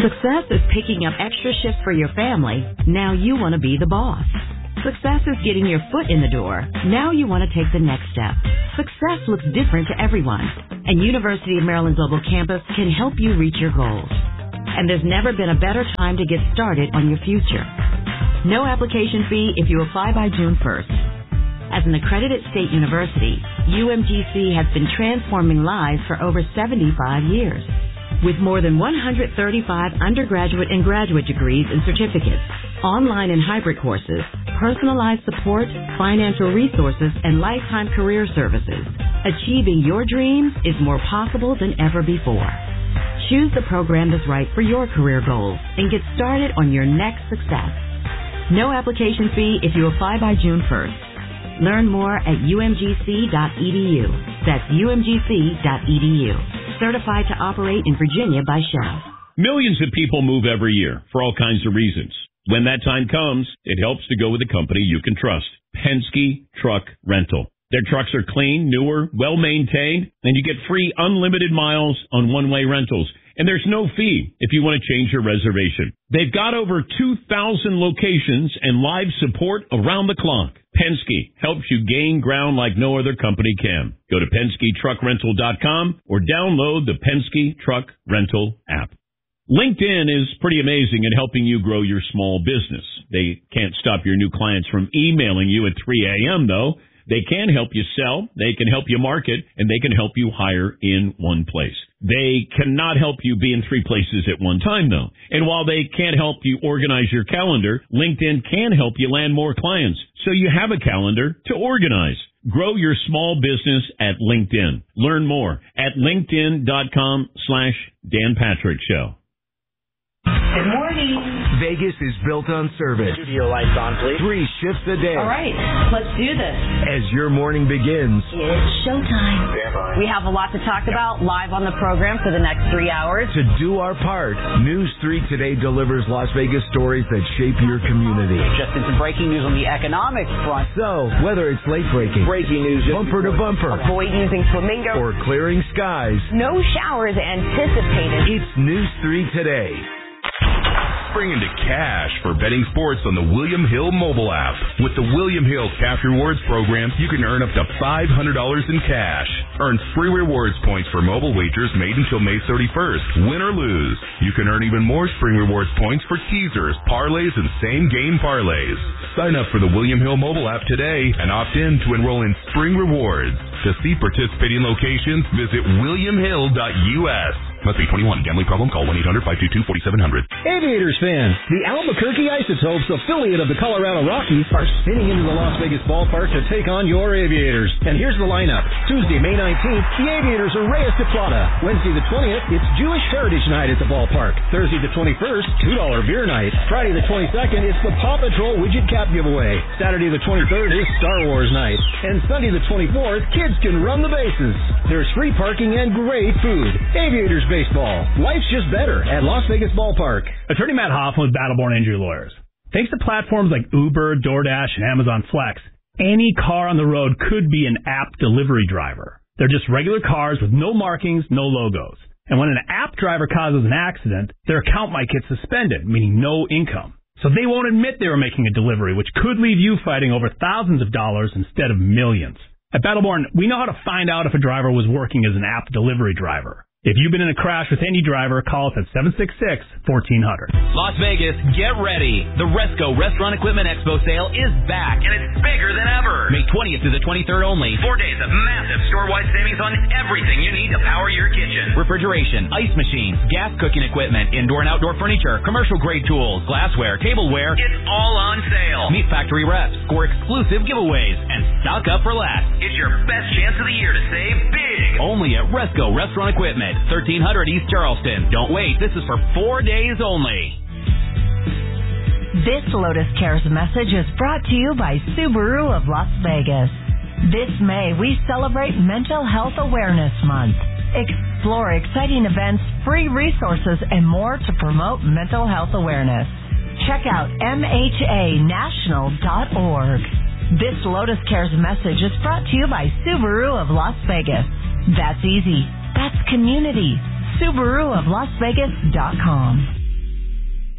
Success is picking up extra shifts for your family. Now you want to be the boss. Success is getting your foot in the door. Now you want to take the next step. Success looks different to everyone, and University of Maryland Global Campus can help you reach your goals. And there's never been a better time to get started on your future. No application fee if you apply by June 1st. As an accredited state university, UMGC has been transforming lives for over 75 years. With more than 135 undergraduate and graduate degrees and certificates, online and hybrid courses, personalized support, financial resources, and lifetime career services, achieving your dreams is more possible than ever before. Choose the program that's right for your career goals and get started on your next success. No application fee if you apply by June 1st. Learn more at umgc.edu. That's umgc.edu. Certified to operate in Virginia by Shell. Millions of people move every year for all kinds of reasons. When that time comes, it helps to go with a company you can trust. Penske Truck Rental. Their trucks are clean, newer, well-maintained, and you get free unlimited miles on one-way rentals. And there's no fee if you want to change your reservation. They've got over 2,000 locations and live support around the clock. Penske helps you gain ground like no other company can. Go to PenskeTruckRental.com or download the Penske Truck Rental app. LinkedIn is pretty amazing at helping you grow your small business. They can't stop your new clients from emailing you at 3 a.m., though. They can help you sell, they can help you market, and they can help you hire in one place. They cannot help you be in 3 places at one time, though. And while they can't help you organize your calendar, LinkedIn can help you land more clients, so you have a calendar to organize. Grow your small business at LinkedIn. Learn more at linkedin.com/Dan Patrick Show. Good morning. Vegas is built on service. Studio lights on, please. 3 shifts a day. All right, let's do this. As your morning begins, It's showtime. We have a lot to talk about live on the program for the next 3 hours. to do our part, News 3 Today delivers Las Vegas stories that shape your community. Just into breaking news on the economic front. So, whether it's late breaking, Breaking news. bumper to bumper, Avoid using flamingo. or clearing skies, No showers anticipated. it's News 3 Today. Spring into cash for betting sports on the William Hill mobile app. With the William Hill Cash Rewards program, you can earn up to $500 in cash. Earn free rewards points for mobile wagers made until May 31st. Win or lose, you can earn even more spring rewards points for teasers, parlays, and same-game parlays. Sign up for the William Hill mobile app today and opt in to enroll in spring rewards. To see participating locations, visit williamhill.us. Must be 21. Gambling problem? Call 1-800-522-4700. Aviators fans, the Albuquerque Isotopes, affiliate of the Colorado Rockies, are spinning into the Las Vegas ballpark to take on your Aviators. And here's the lineup. Tuesday, May 19th, the Aviators are Reyes de Plata. Wednesday the 20th, it's Jewish Heritage Night at the ballpark. Thursday the 21st, $2 beer night. Friday the 22nd, it's the Paw Patrol widget cap giveaway. Saturday the 23rd is Star Wars night. And Sunday the 24th, kids can run the bases. There's free parking and great food. Aviators baseball. Life's just better at Las Vegas Ballpark. Attorney Matt Hoffman with Battleborn Injury Lawyers. Thanks to platforms like Uber, DoorDash, and Amazon Flex, any car on the road could be an app delivery driver. They're just regular cars with no markings, no logos. And when an app driver causes an accident, their account might get suspended, meaning no income. So they won't admit they were making a delivery, which could leave you fighting over thousands of dollars instead of millions. At Battleborn, we know how to find out if a driver was working as an app delivery driver. If you've been in a crash with any driver, call us at 766-1400. Las Vegas, get ready. The Resco Restaurant Equipment Expo sale is back, and it's bigger than ever. May 20th to the 23rd only. 4 days of massive store-wide savings on everything you need to power your kitchen. Refrigeration, ice machines, gas cooking equipment, indoor and outdoor furniture, commercial-grade tools, glassware, tableware. It's all on sale. Meet factory reps, score exclusive giveaways, and stock up for less. It's your best chance of the year to save big. Only at Resco Restaurant Equipment. 1300 East Charleston. Don't wait. This is for 4 days only. This Lotus Cares message is brought to you by Subaru of Las Vegas. This May, we celebrate Mental Health Awareness Month. Explore exciting events, free resources, and more to promote mental health awareness. Check out MHAnational.org. This Lotus Cares message is brought to you by Subaru of Las Vegas. That's easy. That's community. SubaruofLasVegas.com.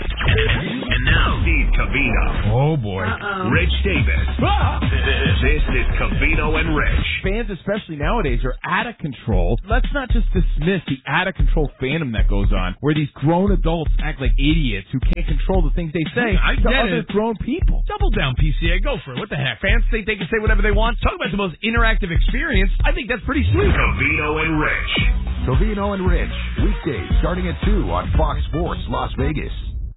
And now, Steve Covino. Oh, boy. Rich Davis. This is Covino and Rich. Fans, especially nowadays, are out of control. Let's not just dismiss the out-of-control fandom that goes on, where these grown adults act like idiots who can't control the things they say to other grown people. Double down, PCA. Go for it. What the heck? Fans think they can say whatever they want. Talk about the most interactive experience. I think that's pretty sweet. Covino and Rich. Covino and Rich. Weekdays starting at 2 on Fox Sports Las Vegas.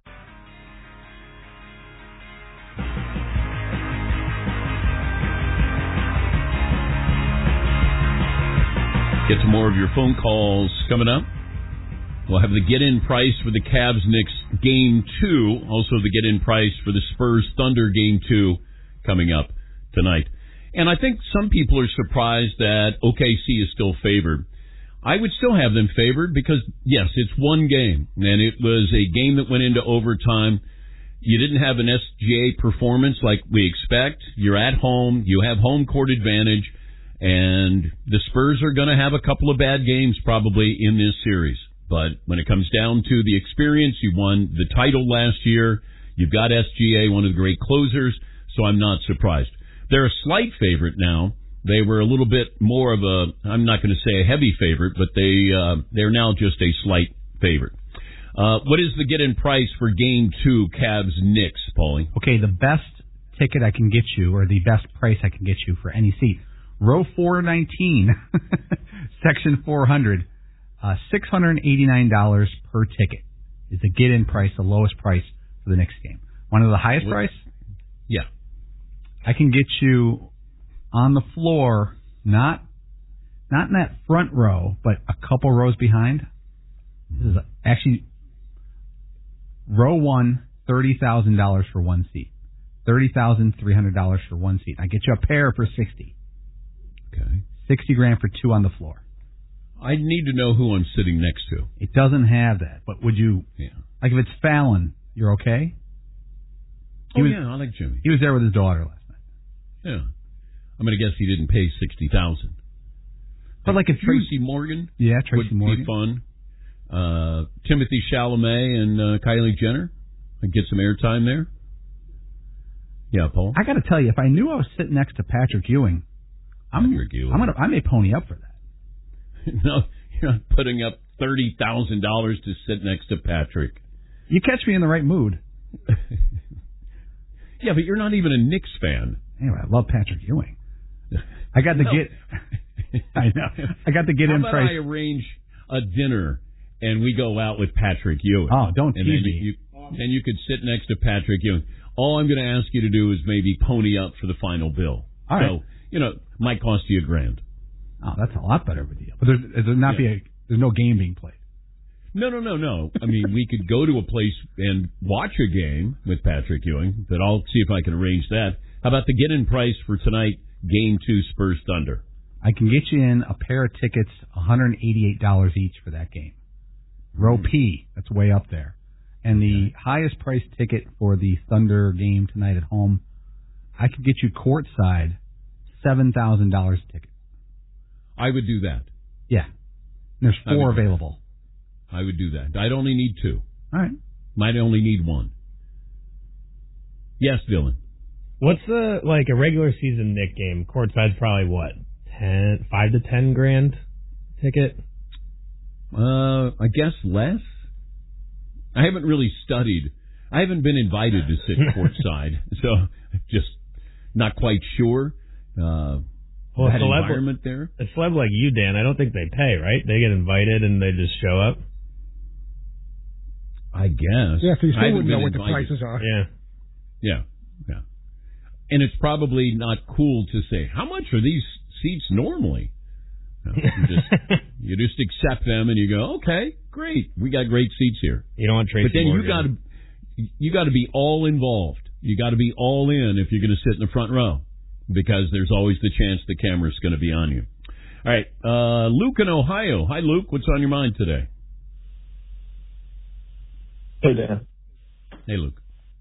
Get to more of your phone calls coming up. We'll have the get-in price for the Cavs-Knicks Game 2. Also the get-in price for the Spurs-Thunder Game 2 coming up tonight. And I think some people are surprised that OKC is still favored. I would still have them favored because, yes, it's one game. And it was a game that went into overtime. You didn't have an SGA performance like we expect. You're at home. You have home court advantage. And the Spurs are going to have a couple of bad games probably in this series. But when it comes down to the experience, you won the title last year. You've got SGA, one of the great closers, so I'm not surprised. They're a slight favorite now. They were a little bit more of a, I'm not going to say a heavy favorite, but they're now just a slight favorite. What is the get-in price for Game 2, Cavs-Knicks, Paulie? Okay, the best ticket I can get you, or the best price I can get you for any seat, row 419, section 400, $689 per ticket is the get-in price, the lowest price for the Knicks game. One of the highest price? Yeah. I can get you on the floor, not in that front row, but a couple rows behind. This is actually row 1, $30,000 for one seat. $30,300 for one seat. I get you a pair for $60,000. Okay. $60,000 for two on the floor. I need to know who I'm sitting next to. It doesn't have that, but would you? Yeah. Like if it's Fallon, you're okay? I like Jimmy. He was there with his daughter last night. Yeah. I'm going to guess he didn't pay $60,000. But like if Tracy Morgan, Tracy Morgan would be fun. Timothy Chalamet and Kylie Jenner, I'd get some airtime there. Yeah, Paul. I got to tell you, if I knew I was sitting next to Patrick Ewing, I may pony up for that. No, you're not putting up $30,000 to sit next to Patrick. You catch me in the right mood. Yeah, but you're not even a Knicks fan. Anyway, I love Patrick Ewing. I got to get. I know. I got to get in price. How about I arrange a dinner and we go out with Patrick Ewing? Oh, don't tease me. And you could sit next to Patrick Ewing. All I'm going to ask you to do is maybe pony up for the final bill. All right. So, might cost you $1,000. Oh, that's a lot better of a deal. But there's no game being played. No. I mean, we could go to a place and watch a game with Patrick Ewing, but I'll see if I can arrange that. How about the get-in price for tonight, Game 2, Spurs Thunder? I can get you in a pair of tickets, $188 each for that game. Row P, that's way up there. And the highest priced ticket for the Thunder game tonight at home, I could get you courtside, $7,000 a ticket. I would do that. Yeah. There's 4 available. I would do that. I'd only need 2. All right. Might only need 1. Yes, Dylan. What's a regular season Knick game? Courtside's probably what? $5,000 to $10,000 ticket? I guess less. I haven't really studied. I haven't been invited to sit courtside, so just not quite sure. Well, that environment there. A celeb like you, Dan, I don't think they pay, right? They get invited and they just show up. I guess. Yeah, so you still wouldn't know what the prices are. Yeah. And it's probably not cool to say, how much are these seats normally? No, you just accept them and you go, okay, great. We got great seats here. You don't want Tracy But then Morgan. you got to be all involved. You got to be all in if you're going to sit in the front row, because there's always the chance the camera's going to be on you. All right, Luke in Ohio. Hi, Luke. What's on your mind today? Hey, Dan. Hey, Luke.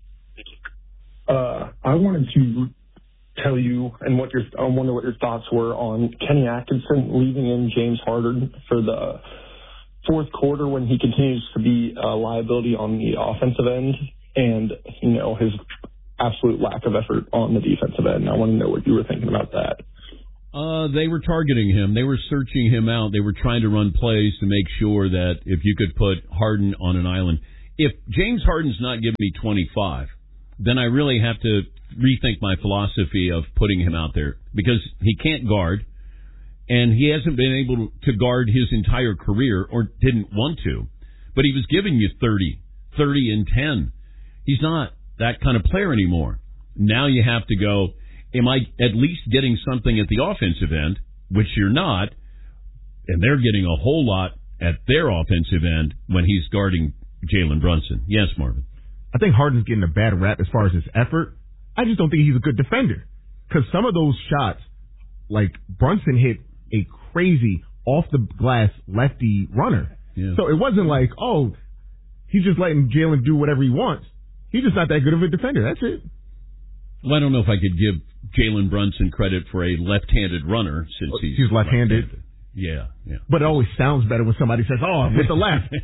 I wanted to tell you, and I wonder what your thoughts were on Kenny Atkinson leaving in James Harden for the fourth quarter when he continues to be a liability on the offensive end and, his absolute lack of effort on the defensive end. I want to know what you were thinking about that. They were targeting him. They were searching him out. They were trying to run plays to make sure that if you could put Harden on an island. If James Harden's not giving me 25, then I really have to rethink my philosophy of putting him out there because he can't guard, and he hasn't been able to guard his entire career or didn't want to. But he was giving you 30, and 10. He's not that kind of player anymore. Now you have to go, am I at least getting something at the offensive end, which you're not, and they're getting a whole lot at their offensive end when he's guarding Jalen Brunson. Yes, Marvin. I think Harden's getting a bad rap as far as his effort. I just don't think he's a good defender because some of those shots, like Brunson hit a crazy off-the-glass lefty runner. Yeah. So it wasn't like, he's just letting Jalen do whatever he wants. He's just not that good of a defender. That's it. Well, I don't know if I could give Jalen Brunson credit for a left-handed runner since he's left-handed. Yeah. But it always sounds better when somebody says, with the left.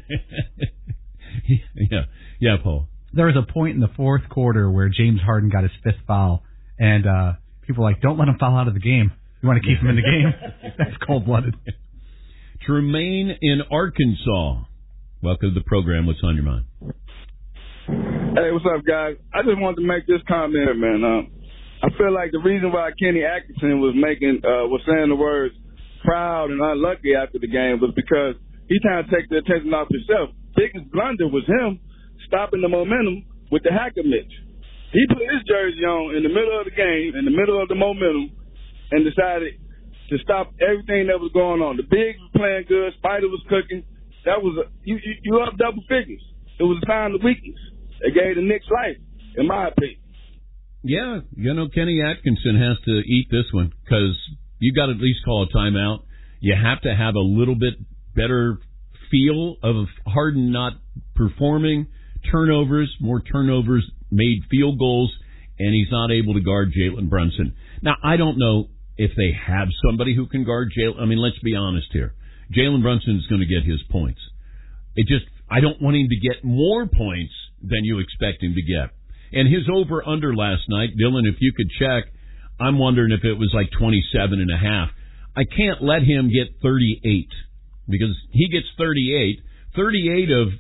Yeah, Paul. There was a point in the fourth quarter where James Harden got his fifth foul, and people were like, don't let him foul out of the game. You want to keep him in the game? That's cold-blooded. Tremaine in Arkansas. Welcome to the program. What's on your mind? Hey, what's up, guys? I just wanted to make this comment, man. I feel like the reason why Kenny Atkinson was saying the words proud and unlucky after the game was because he's trying to take the attention off himself. Biggest blunder was him stopping the momentum with the Hacker Mitch. He put his jersey on in the middle of the game, in the middle of the momentum, and decided to stop everything that was going on. The Bigs was playing good. Spider was cooking. That was you up double figures. It was a sign of weakness. They gave the Knicks life, in my opinion. Yeah, Kenny Atkinson has to eat this one because you got to at least call a timeout. You have to have a little bit better feel of Harden not performing. More turnovers, made field goals, and he's not able to guard Jalen Brunson. Now, I don't know if they have somebody who can guard Jalen. I mean, let's be honest here. Jalen Brunson is going to get his points. I don't want him to get more points than you expect him to get. And his over-under last night, Dylan, if you could check, I'm wondering if it was like 27.5. I can't let him get 38 because he gets 38 of,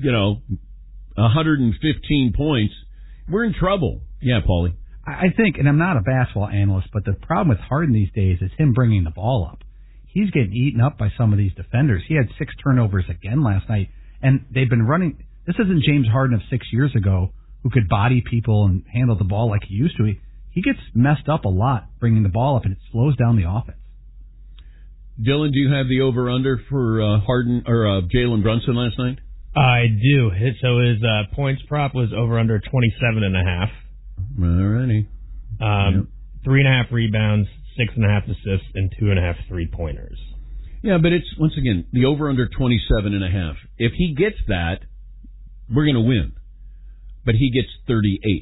115 points. We're in trouble. Yeah, Paulie. I think, and I'm not a basketball analyst, but the problem with Harden these days is him bringing the ball up. He's getting eaten up by some of these defenders. He had 6 turnovers again last night, and they've been running. This isn't James Harden of 6 years ago who could body people and handle the ball like he used to. He gets messed up a lot bringing the ball up, and it slows down the offense. Dylan, do you have the over/under for Harden or Jalen Brunson last night? I do. So his points prop was over under 27.5. Alrighty. 3.5 rebounds, 6.5 assists, and 2.5 3-pointers. Yeah, but it's, once again, the over under 27.5. If he gets that, we're going to win. But he gets 38.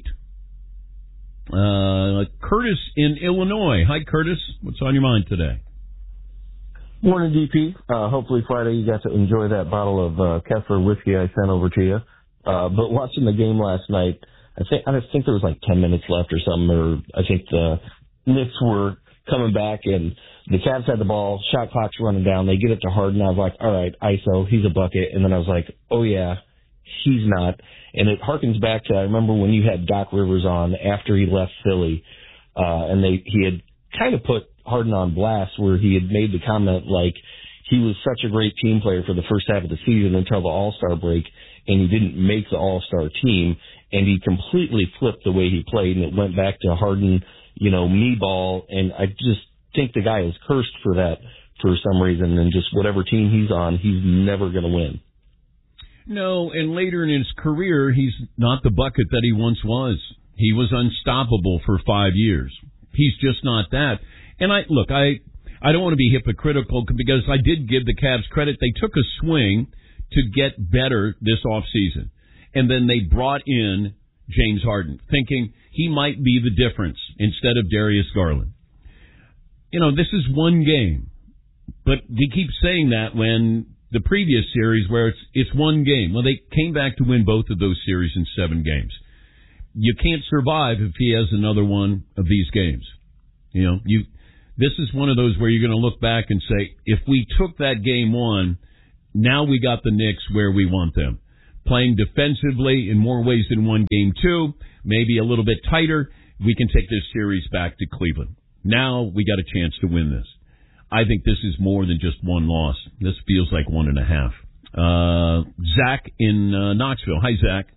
Curtis in Illinois. Hi, Curtis. What's on your mind today? Morning, DP. Hopefully Friday you got to enjoy that bottle of Kessler whiskey I sent over to you. But watching the game last night, I think there was like 10 minutes left or something, or I think the Knicks were coming back and the Cavs had the ball, shot clock's running down. They get it to Harden. I was like, all right, ISO, he's a bucket. And then I was like, oh yeah, he's not. And it harkens back to, I remember when you had Doc Rivers on after he left Philly, and he had kind of put Harden on blast where he had made the comment like he was such a great team player for the first half of the season until the All-Star break, and he didn't make the All-Star team, and he completely flipped the way he played, and it went back to Harden, me ball, and I just think the guy is cursed for that for some reason, and just whatever team he's on, he's never going to win. No, and later in his career, he's not the bucket that he once was. He was unstoppable for 5 years. He's just not that. And I don't want to be hypocritical because I did give the Cavs credit. They took a swing to get better this offseason. And then they brought in James Harden, thinking he might be the difference instead of Darius Garland. This is one game. But they keep saying that when the previous series where it's one game. Well, they came back to win both of those series in 7 games. You can't survive if he has another one of these games. This is one of those where you're going to look back and say, if we took that game 1, now we got the Knicks where we want them. Playing defensively in more ways than one game 2, maybe a little bit tighter, we can take this series back to Cleveland. Now we got a chance to win this. I think this is more than just one loss. This feels like 1.5. Zach in Knoxville. Hi, Zach.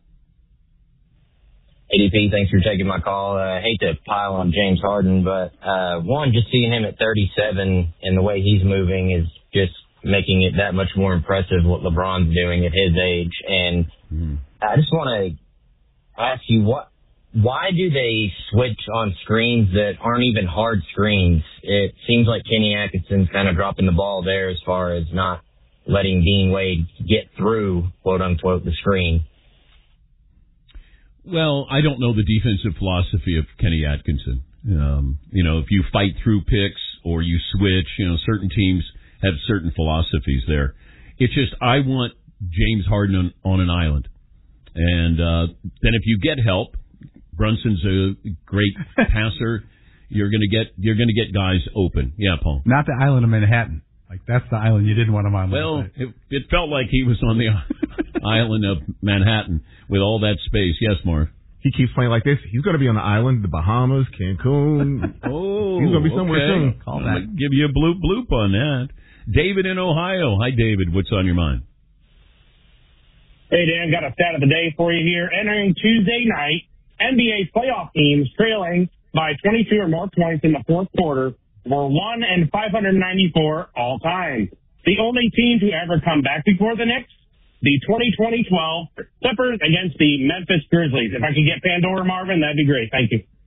ADP, thanks for taking my call. I hate to pile on James Harden, but one, just seeing him at 37 and the way he's moving is just making it that much more impressive what LeBron's doing at his age. And I just want to ask you, why do they switch on screens that aren't even hard screens? It seems like Kenny Atkinson's kind of dropping the ball there as far as not letting Dean Wade get through, quote unquote, the screen. Well, I don't know the defensive philosophy of Kenny Atkinson. If you fight through picks or you switch, certain teams have certain philosophies there. It's just I want James Harden on an island. And then if you get help, Brunson's a great passer, you're going to get guys open. Yeah, Paul. Not the island of Manhattan. Like, that's the island you didn't want him on. Well, it felt like he was on the island of Manhattan with all that space. Yes, Marv. He keeps playing like this. He's going to be on the island, the Bahamas, Cancun. Oh, he's going to be somewhere soon. Call that. Give you a bloop on that. David in Ohio. Hi, David. What's on your mind? Hey, Dan. Got a stat of the day for you here. Entering Tuesday night, NBA playoff teams trailing by 22 or more points in the fourth quarter were 1 and 594 all time. The only team to ever come back before the Knicks, the 2012 Clippers against the Memphis Grizzlies. If I could get Pandora, Marvin, that'd be great. Thank you.